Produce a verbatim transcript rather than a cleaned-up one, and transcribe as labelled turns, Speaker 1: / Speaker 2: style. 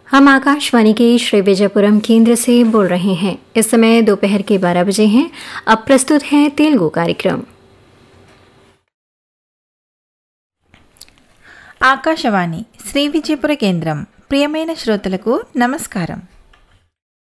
Speaker 1: हम आकाशवाणी के श्री विजयपुरम केंद्र से बोल रहे हैं। इस समय दोपहर के बारह बजे हैं। अब प्रस्तुत है तेलुगु कार्यक्रम।
Speaker 2: ఆకాశవాణి శ్రీ విజయపుర కేంద్రం. ప్రియమైన శ్రోతలకు నమస్కారం.